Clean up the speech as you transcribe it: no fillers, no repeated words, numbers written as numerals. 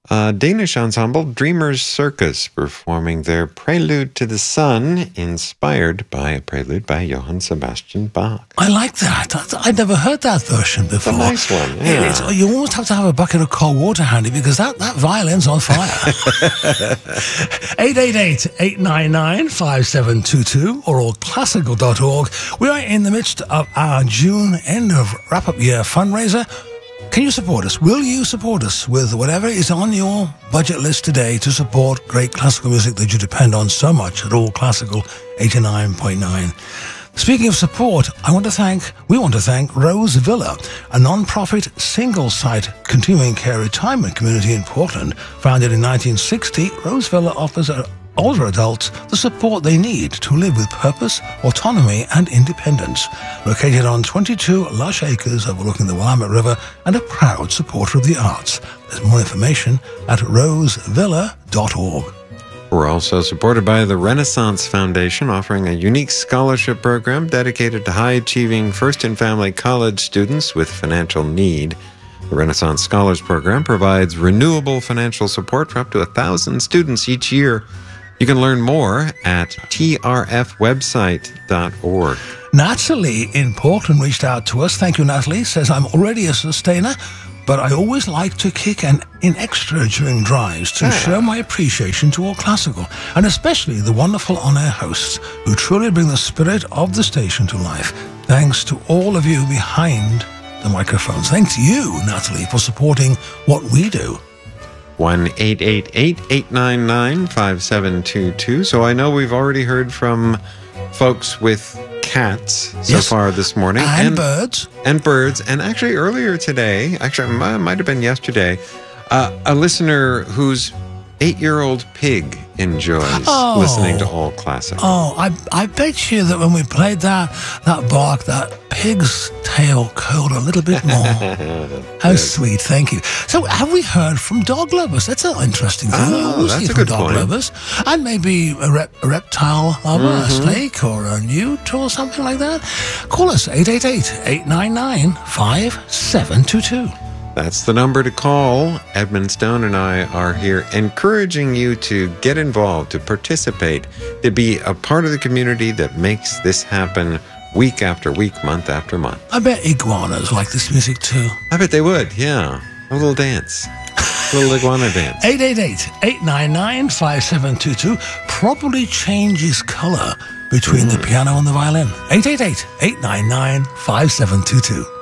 Danish ensemble Dreamers Circus performing their Prelude to the Sun, inspired by a prelude by Johann Sebastian Bach. I like that. I'd never heard that version before. It's a nice one, yeah. You almost have to have a bucket of cold water handy because that violin's on fire. 888-899-5722 or allclassical.org. We are in the midst of our June end of wrap-up year fundraiser. Can you support us? Will you support us with whatever is on your budget list today to support great classical music that you depend on so much at All Classical 89.9? Speaking of support, we want to thank Rose Villa, a non-profit single-site continuing care retirement community in Portland. Founded in 1960, Rose Villa offers older adults the support they need to live with purpose, autonomy, and independence. Located on 22 lush acres overlooking the Willamette River and a proud supporter of the arts. There's more information at rosevilla.org. We're also supported by the Renaissance Foundation, offering a unique scholarship program dedicated to high-achieving first-in-family college students with financial need. The Renaissance Scholars Program provides renewable financial support for up to 1,000 students each year. You can learn more at trfwebsite.org. Natalie in Portland reached out to us. Thank you, Natalie. Says, I'm already a sustainer, but I always like to kick in extra during drives to show my appreciation to All Classical, and especially the wonderful on-air hosts who truly bring the spirit of the station to life. Thanks to all of you behind the microphones. Thanks to you, Natalie, for supporting what we do. 1-888-899-5722. So I know we've already heard from folks with cats so far this morning. And birds. And birds. And actually earlier today, it might have been yesterday, a listener whose 8-year-old pig enjoys listening to All Classic. Oh, I bet you that when we played that bark, that pig's tail curled a little bit more. How sweet, thank you. So have we heard from dog lovers? That's an interesting thing. That's a good point. Lovers. And maybe a reptile lover, a snake or a newt or something like that. Call us, 888-899-5722. That's the number to call. Edmund Stone and I are here encouraging you to get involved, to participate, to be a part of the community that makes this happen week after week, month after month. I bet iguanas like this music too. I bet they would, yeah. A little dance. A little iguana dance. 888-899-5722 probably changes color between the piano and the violin. 888-899-5722.